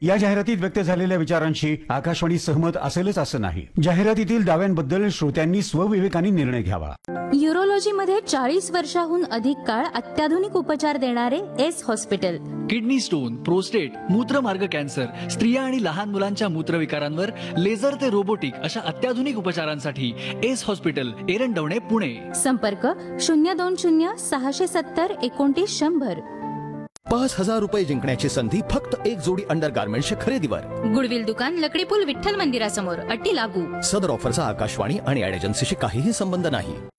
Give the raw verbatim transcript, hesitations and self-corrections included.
या जाहिरातीत व्यक्त झालेल्या विचारांशी आकाशवाणी सहमत असेलच असं नाही. जाहिरातीतील दाव्यांबद्दल श्रोत्यांनी स्वविवेकाने निर्णय घ्यावा. युरोलॉजी मध्ये चाळीस वर्षाहून अधिक काळ अत्याधुनिक उपचार देणारे S hospital. Kidney stone, prostate, मूत्रमार्ग cancer, स्त्रिया आणि लहान मुलांच्या मूत्रविकारांवर लेझर ते रोबोटिक अशा अत्याधुनिक उपचारांसाठी एस हॉस्पिटल, एरंडवणे, पुणे. संपर्क शून्य दोन शून्य सहाशे सत्तर एकोणतीस शंभर. पाच हजार रुपये जिंकण्याची संधी फक्त एक जोडी अंडर गार्मेंटच्या खरेदीवर. गुडविल दुकान, लकडी पूल, विठ्ठल मंदिरासमोर. अटी लागू. सदर ऑफरचा आकाशवाणी आणि ऍड एजन्सीशी काहीही संबंध नाही.